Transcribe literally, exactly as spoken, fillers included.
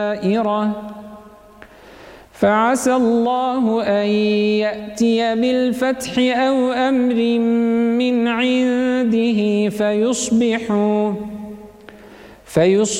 فعسى الله أن يأتي بالفتح أو أمر من عنده فيصبحوا